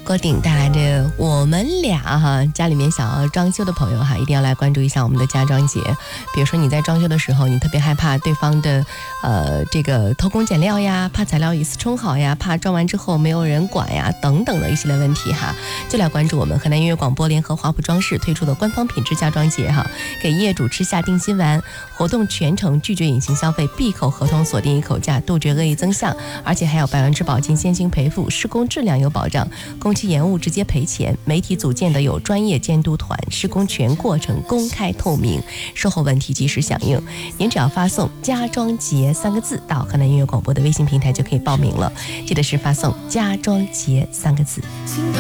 郭顶带来的我们俩哈，家里面想要装修的朋友哈，一定要来关注一下我们的家装节。比如说你在装修的时候，你特别害怕对方的这个偷工减料呀，怕材料一次冲好呀，怕装完之后没有人管呀，等等的一系列问题哈，就来关注我们河南音乐广播联合华普装饰推出的官方品质家装节哈，给业主吃下定心丸，活动全程拒绝隐形消费，闭口合同锁定一口价，杜绝恶意增项，而且还有100万质保金先行赔付，施工质量有保障，工期延误直接赔钱，媒体组建的有专业监督团，施工全过程公开透明，售后问题及时响应。您只要发送家装节3个字到河南音乐广播的微信平台就可以报名了，记得是发送家装节3个字。